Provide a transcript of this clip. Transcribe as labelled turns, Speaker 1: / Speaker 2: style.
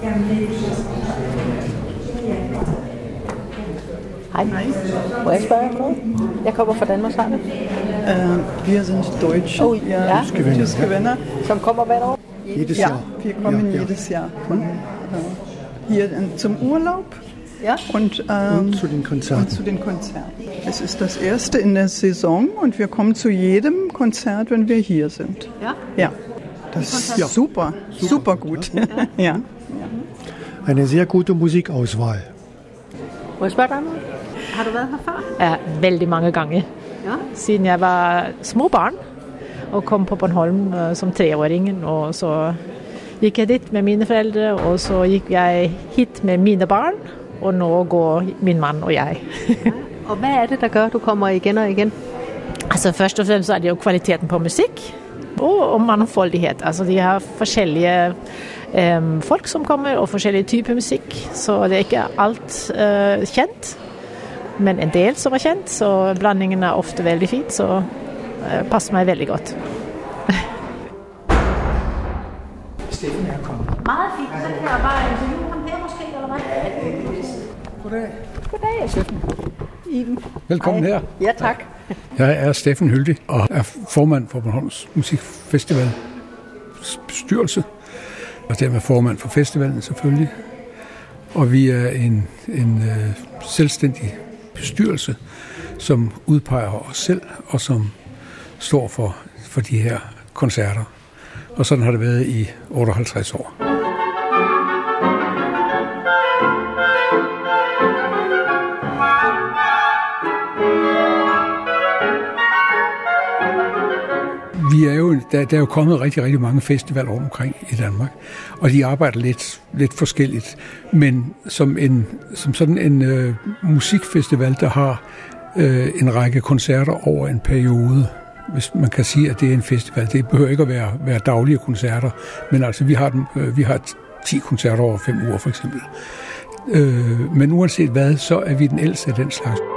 Speaker 1: Hej. Må jeg spørge om noget? Jeg kommer fra Danmarks Radio.
Speaker 2: Wir sind Deutsche.
Speaker 1: Oh, ja.
Speaker 2: Tyske Venner.
Speaker 1: Som kommer hvert år?
Speaker 3: Jedes Jahr.
Speaker 2: Wir kommen jedes Jahr. Hier zum Urlaub.
Speaker 1: Ja.
Speaker 3: Und zu den Konzerten.
Speaker 2: Und zu den Konzerten. Es ist das erste in der Saison und wir kommen zu jedem Konzert, wenn wir hier sind.
Speaker 1: Ja?
Speaker 2: Ja. Das ist super gut. Ja.
Speaker 3: Eine sehr gute Musikauswahl.
Speaker 1: Må jeg spørge dig om noget? Har du været her før?
Speaker 4: Ja, vældig mange gange.
Speaker 1: Ja.
Speaker 4: Siden jeg var små barn og kom på Bornholm som 3-åringen, og så gik jeg dit med mine forældre, og så gik jeg hit med mine barn, og nu går min mand og jeg.
Speaker 1: Ja. Og hvad er det, der gør, at du kommer igen og igen?
Speaker 4: Altså først og fremmest er det jo kvaliteten på musik, og mangfoldighed. Altså de har forskellige folk som kommer, og forskellige typer musik, så det er ikke alt kendt, men en del som er kendt, så blandingen er ofte veldig fint, så passer mig veldig godt.
Speaker 5: Steffen er kommet.
Speaker 1: Meget fint, så kan jeg bare interviewe ham her måske, eller hvad?
Speaker 5: Goddag.
Speaker 1: Goddag.
Speaker 5: Steffen.
Speaker 1: Iben.
Speaker 5: Velkommen her.
Speaker 1: Ja, tak.
Speaker 5: Jeg er Steffen Hyldig og er formand for Bornholms Musikfestival bestyrelse, og dermed formand for festivalen selvfølgelig. Og vi er en selvstændig bestyrelse, som udpeger os selv og som står for de her koncerter. Og sådan har det været i 58 år. Der er jo kommet rigtig, rigtig mange festivaler omkring i Danmark, og de arbejder lidt forskelligt. Men som sådan en musikfestival, der har en række koncerter over en periode, hvis man kan sige, at det er en festival. Det behøver ikke at være daglige koncerter, men altså vi har 10 koncerter over 5 uger for eksempel. Men uanset hvad, så er vi den ældste af den slags.